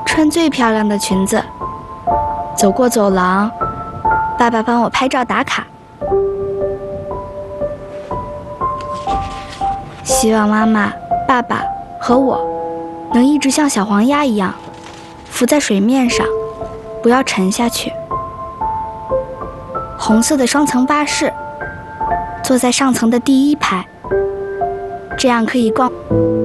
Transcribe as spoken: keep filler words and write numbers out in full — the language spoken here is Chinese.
穿最漂亮的裙子，走过走廊，爸爸帮我拍照打卡。希望妈妈、爸爸和我能一直像小黄鸭一样浮在水面上，不要沉下去。红色的双层巴士，坐在上层的第一排，这样可以逛。